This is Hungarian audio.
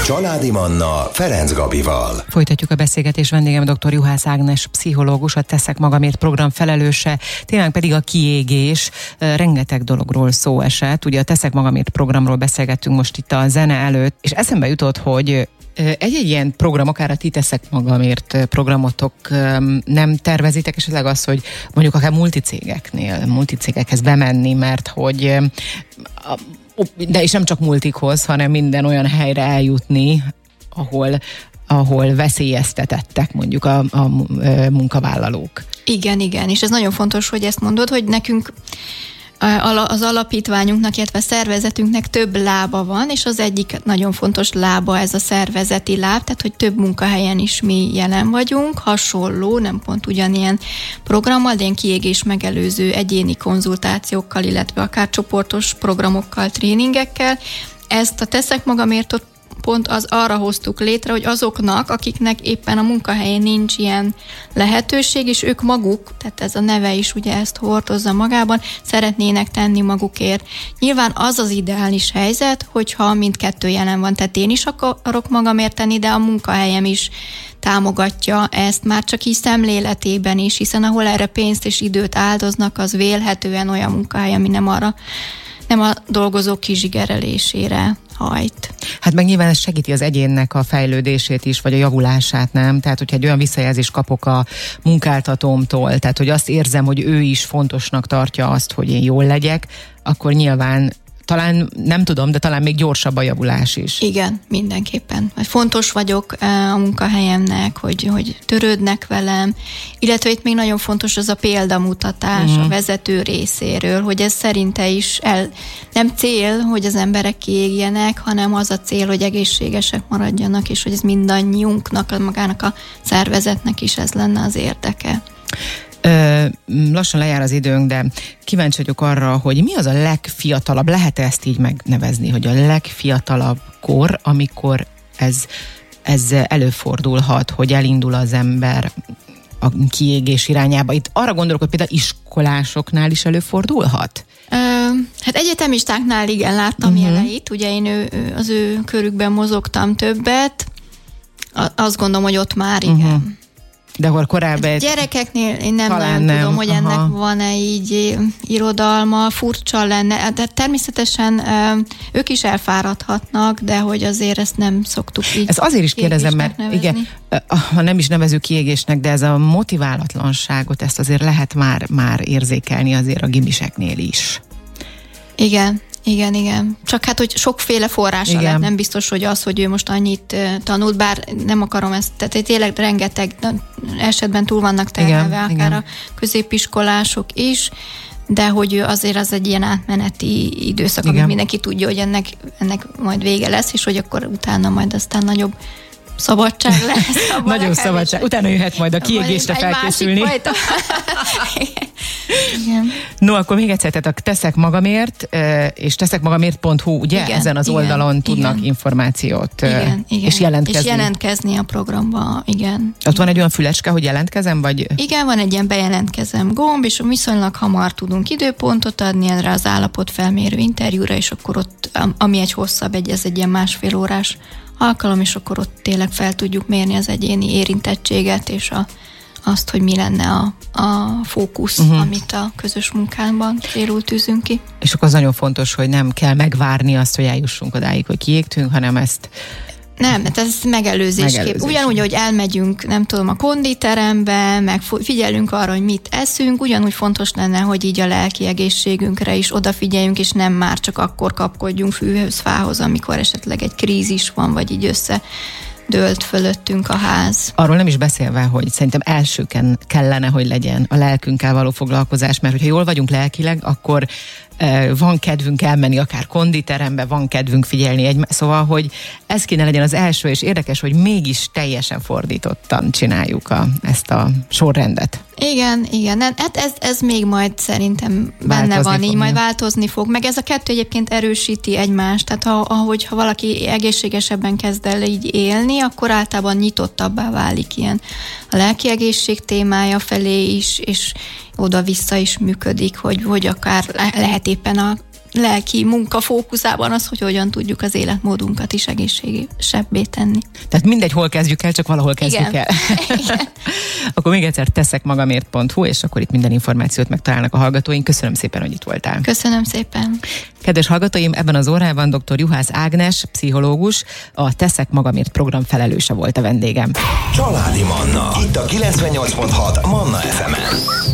Családi Manna Ferenc Gabival. Folytatjuk a beszélgetés, vendégem dr. Juhász Ágnes, pszichológus, a Teszek Magamért program felelőse, témánk pedig a kiégés. Rengeteg dologról szó esett. Ugye a Teszek Magamért programról beszélgettünk most itt a zene előtt, és eszembe jutott, hogy egy-egy ilyen program, akár a ti Teszek Magamért programotok nem tervezitek esetleg az, hogy mondjuk akár multicégekhez bemenni, mert hogy de és nem csak multikhoz, hanem minden olyan helyre eljutni, ahol veszélyeztetettek mondjuk a munkavállalók. Igen, és ez nagyon fontos, hogy ezt mondod, hogy nekünk az alapítványunknak, illetve szervezetünknek több lába van, és az egyik nagyon fontos lába ez a szervezeti láb, tehát hogy több munkahelyen is mi jelen vagyunk, hasonló, nem pont ugyanilyen programmal, de ilyen kiégés megelőző egyéni konzultációkkal, illetve akár csoportos programokkal, tréningekkel. Ezt a Teszek Magamért pont arra hoztuk létre, hogy azoknak, akiknek éppen a munkahelyén nincs ilyen lehetőség, és ők maguk, tehát ez a neve is ugye ezt hordozza magában, szeretnének tenni magukért. Nyilván az az ideális helyzet, hogyha mindkettő jelen van, tehát én is akarok magamért tenni, de a munkahelyem is támogatja ezt már csak így szemléletében is, hiszen ahol erre pénzt és időt áldoznak, az vélhetően olyan munkahely, ami nem a dolgozók kizsigerelésére hajt. Hát meg nyilván ez segíti az egyénnek a fejlődését is, vagy a javulását, nem? Tehát, hogyha egy olyan visszajelzést kapok a munkáltatómtól, tehát, hogy azt érzem, hogy ő is fontosnak tartja azt, hogy én jól legyek, akkor nyilván talán, nem tudom, de talán még gyorsabb a javulás is. Igen, mindenképpen. Fontos vagyok a munkahelyemnek, hogy törődnek velem, illetve itt még nagyon fontos az a példamutatás a vezető részéről, hogy ez szerinte is nem cél, hogy az emberek kiégjenek, hanem az a cél, hogy egészségesek maradjanak, és hogy ez mindannyiunknak, magának a szervezetnek is ez lenne az érdeke. Lassan lejár az időnk, de kíváncsi vagyok arra, hogy mi az a legfiatalabb, lehet ezt így megnevezni, hogy a legfiatalabb kor, amikor ez előfordulhat, hogy elindul az ember a kiégés irányába. Itt arra gondolok, hogy például iskolásoknál is előfordulhat? Hát egyetemistáknál igen, láttam jeleit, ugye én az ő körükben mozogtam többet, azt gondolom, hogy ott már igen. De akkor korábban... Gyerekeknél én nem tudom, hogy ennek van-e így irodalma, furcsa lenne, de természetesen ők is elfáradhatnak, de hogy azért ezt nem szoktuk így. Ez azért is kérdezem, mert nevezni. Igen, ha nem is nevezük kiégésnek, de ez a motiválatlanságot, ezt azért lehet már érzékelni azért a gimiseknél is. Igen. Csak hát, hogy sokféle forrása lett, nem biztos, hogy az, hogy ő most annyit tanult, bár nem akarom ezt, tehát tényleg rengeteg esetben túl vannak terhelve, akár a középiskolások is, de hogy azért az egy ilyen átmeneti időszak, amit mindenki tudja, hogy ennek majd vége lesz, és hogy akkor utána majd aztán nagyobb szabadság lesz. Nagyon szabadság. Utána jöhet majd a kiégésre felkészülni. Igen. No, akkor még egyszer, tehát a Teszek Magamért, és teszekmagamért.hu, ugye? Igen, ezen az oldalon tudnak információt és jelentkezni. És jelentkezni a programba, igen. Ott van egy olyan fülecske, hogy jelentkezem, vagy? Igen, van egy ilyen bejelentkezem gomb, és viszonylag hamar tudunk időpontot adni erre az állapotfelmérő interjúra, és akkor ott, ami egy hosszabb, ez egy ilyen 1,5 órás alkalom, és akkor ott tényleg fel tudjuk mérni az egyéni érintettséget, és azt, hogy mi lenne a fókusz, amit a közös munkában célul tűzünk ki. És akkor az nagyon fontos, hogy nem kell megvárni azt, hogy eljussunk odáig, hogy kiégtünk, hanem ezt... Nem, ez megelőzésképp. Ugyanúgy, hogy elmegyünk, nem tudom, a konditerembe, meg figyelünk arra, hogy mit eszünk, ugyanúgy fontos lenne, hogy így a lelki egészségünkre is odafigyeljünk, és nem már csak akkor kapkodjunk fűhöz, fához, amikor esetleg egy krízis van, vagy így dőlt fölöttünk a ház. Arról nem is beszélve, hogy szerintem elsőken kellene, hogy legyen a lelkünkkel való foglalkozás, mert hogyha jól vagyunk lelkileg, akkor van kedvünk elmenni akár konditerembe, van kedvünk figyelni szóval, hogy ez kéne legyen az első, és érdekes, hogy mégis teljesen fordítottan csináljuk ezt a sorrendet. Igen. Hát ez még majd szerintem benne van, így majd változni fog. Meg ez a kettő egyébként erősíti egymást. Tehát ha valaki egészségesebben kezd el így élni, akkor általában nyitottabbá válik ilyen a lelki egészség témája felé is, és oda-vissza is működik, hogy akár lehet éppen a lelki munka fókuszában az, hogy hogyan tudjuk az életmódunkat is egészségesebbé tenni. Tehát mindegy, hol kezdjük el, csak valahol kezdjük el. Igen. Akkor még egyszer teszekmagamért.hu, és akkor itt minden információt megtalálnak a hallgatóink. Köszönöm szépen, hogy itt voltál. Köszönöm szépen. Kedves hallgatóim, ebben az órában dr. Juhász Ágnes, pszichológus, a Teszek Magamért program felelőse volt a vendégem. Családi Manna, itt a 98.6 Manna FM-en.